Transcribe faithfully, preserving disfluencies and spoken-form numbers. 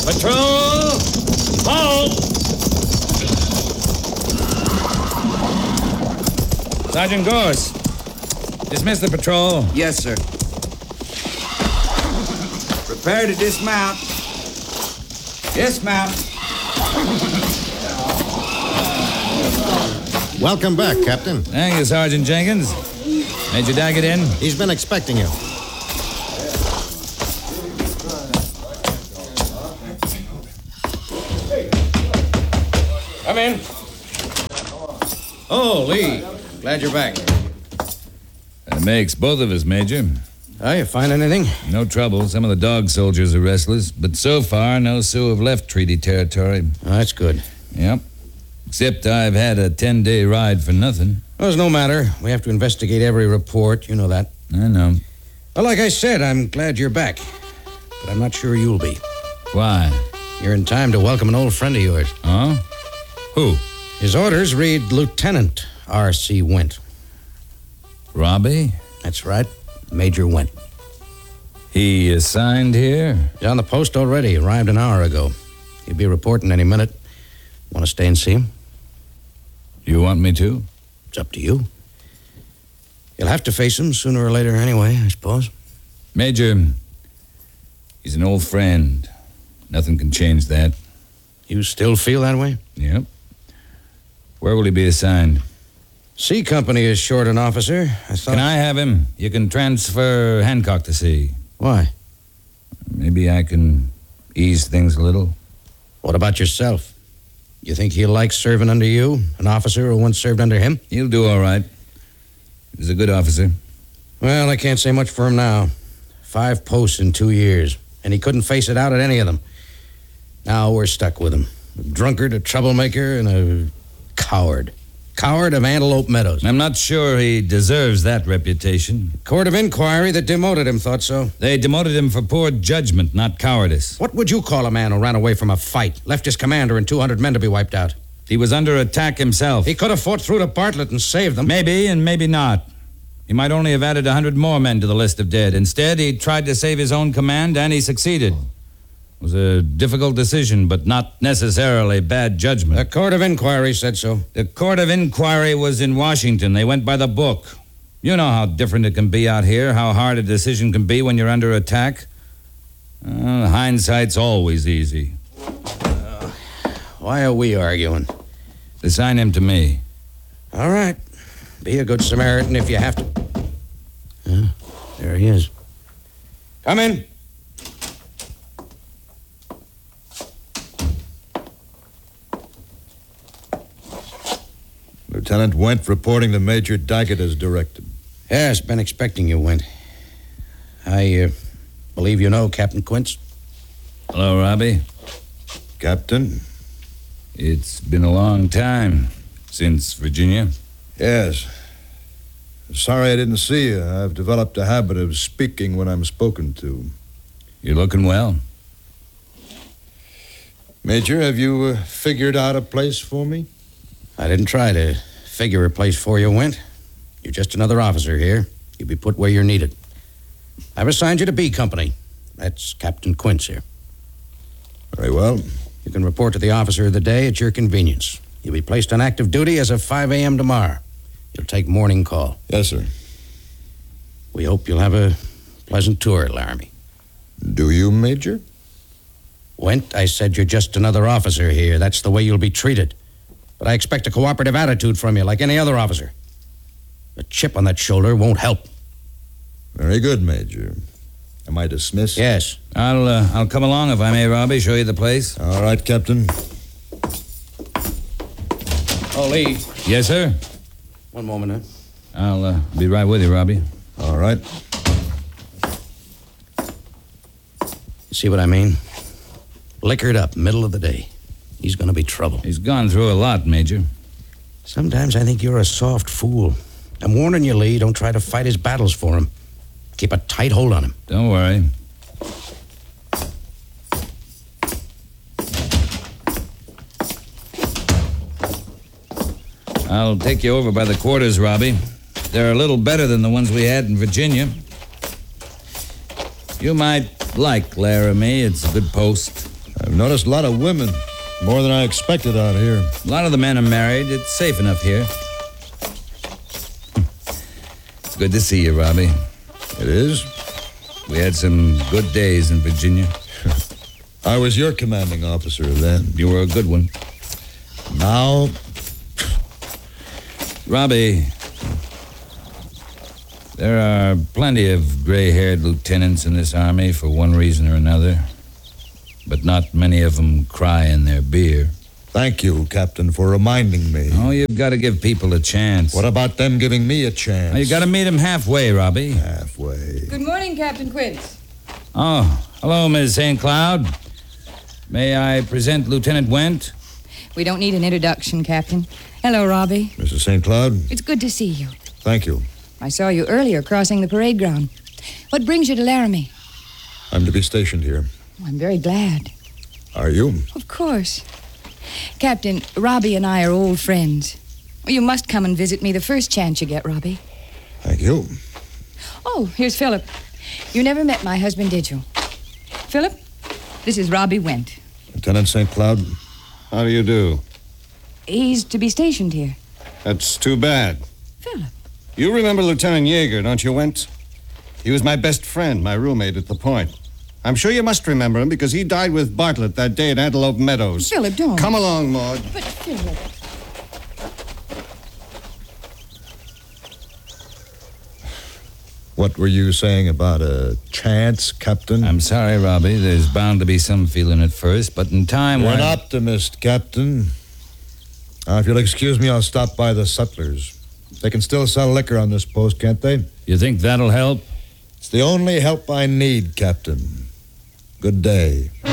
Patrol! Halt! Sergeant Gorse, dismiss the patrol. Yes, sir. Prepare to dismount. Dismount. Welcome back, Captain. Thank you, Sergeant Jenkins. Major Daggett in? He's been expecting you. Come in. Oh, Lee. Glad you're back. That makes both of us, Major. Oh, you find anything? No trouble. Some of the dog soldiers are restless, but so far, no Sioux have left treaty territory. Oh, that's good. Yep. Except I've had a ten-day ride for nothing. Well, it's no matter. We have to investigate every report. You know that. I know. Well, like I said, I'm glad you're back. But I'm not sure you'll be. Why? You're in time to welcome an old friend of yours. Huh? Who? His orders read Lieutenant R C. Went. Robbie? That's right. Major Went. He assigned here? He's on the post already. Arrived an hour ago. He'll be reporting any minute. Want to stay and see him? You want me to? It's up to you. You'll have to face him sooner or later anyway, I suppose. Major, he's an old friend. Nothing can change that. You still feel that way? Yep. Where will he be assigned? C Company is short an officer. I thought... Can I have him? You can transfer Hancock to C. Why? Maybe I can ease things a little. What about yourself? You think he'll like serving under you? An officer who once served under him? He'll do all right. He's a good officer. Well, I can't say much for him now. Five posts in two years, and he couldn't face it out at any of them. Now we're stuck with him. A drunkard, a troublemaker, and a coward. Coward of Antelope Meadows. I'm not sure he deserves that reputation. Court of Inquiry that demoted him thought so. They demoted him for poor judgment, not cowardice. What would you call a man who ran away from a fight, left his commander and two hundred men to be wiped out? He was under attack himself. He could have fought through to Bartlett and saved them. Maybe and maybe not. He might only have added a hundred more men to the list of dead. Instead, he tried to save his own command, and he succeeded. It was a difficult decision, but not necessarily bad judgment. The Court of Inquiry said so. The Court of Inquiry was in Washington. They went by the book. You know how different it can be out here, how hard a decision can be when you're under attack. Uh, hindsight's always easy. Uh, why are we arguing? Assign him to me. All right. Be a good Samaritan if you have to. Uh, there he is. Come in. Lieutenant Went reporting to Major Daggett as directed. Yes, been expecting you, Went. I uh, believe you know Captain Quince. Hello, Robbie. Captain? It's been a long time since Virginia. Yes. Sorry I didn't see you. I've developed a habit of speaking when I'm spoken to. You're looking well. Major, have you uh, figured out a place for me? I didn't try to figure a place for you, Went. You're just another officer here. You'll be put where you're needed. I've assigned you to B Company. That's Captain Quince here. Very well. You can report to the officer of the day at your convenience. You'll be placed on active duty as of five a.m. tomorrow. You'll take morning call. Yes, sir. We hope you'll have a pleasant tour at Laramie. Do you, Major? Went, I said you're just another officer here. That's the way you'll be treated. But I expect a cooperative attitude from you, like any other officer. A chip on that shoulder won't help. Very good, Major. Am I dismissed? Yes. I'll uh, I'll come along if I may, Robbie. Show you the place. All right, Captain. Oh, Lee. Yes, sir. One moment, huh? I'll uh, be right with you, Robbie. All right. See what I mean? Liquored up, middle of the day. He's going to be trouble. He's gone through a lot, Major. Sometimes I think you're a soft fool. I'm warning you, Lee. Don't try to fight his battles for him. Keep a tight hold on him. Don't worry. I'll take you over by the quarters, Robbie. They're a little better than the ones we had in Virginia. You might like Laramie. It's a good post. I've noticed a lot of women. More than I expected out here. A lot of the men are married. It's safe enough here. It's good to see you, Robbie. It is? We had some good days in Virginia. I was your commanding officer then. You were a good one. Now, Robbie, there are plenty of gray-haired lieutenants in this army for one reason or another. But not many of them cry in their beer. thank you, Captain, for reminding me. Oh, you've got to give people a chance. What about them giving me a chance? Oh, you got to meet them halfway, Robbie. Halfway. Good morning, Captain Quince. Oh, hello, Miss Saint Cloud. May I present Lieutenant Went? We don't need an introduction, Captain. Hello, Robbie. Missus Saint Cloud, It's good to see you. thank you. I saw you earlier crossing the parade ground. What brings you to Laramie? I'm to be stationed here. I'm very glad. Are you? Of course. Captain, Robbie and I are old friends. You must come and visit me the first chance you get, Robbie. Thank you. Oh, here's Philip. You never met my husband, did you? Philip, this is Robbie Went. Lieutenant Saint Cloud, How do you do? He's to be stationed here. That's too bad. Philip. You remember Lieutenant Yeager, don't you, Wentz? He was my best friend, my roommate at the Point. I'm sure you must remember him because he died with Bartlett that day at Antelope Meadows. Philip, don't. Come along, Maud. But, Philip. what were you saying about a chance, Captain? I'm sorry, Robbie. There's bound to be some feeling at first, but in time... You're why- an optimist, Captain. Now, if you'll excuse me, I'll stop by the Sutlers. They can still sell liquor on this post, can't they? You think that'll help? It's the only help I need, Captain. Good day.